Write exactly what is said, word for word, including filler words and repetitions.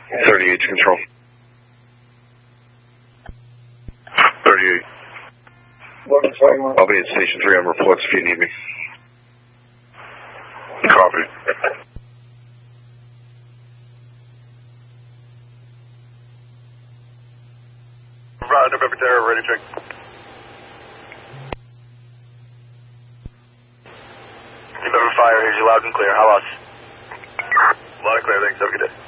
thirty-eight to control. thirty-eight. I'll be at station three on reports if you need me. Copy. Roger, November Terror, ready to check. November Fire, here's you loud and clear. How else? Loud and clear, thanks. Have a good day.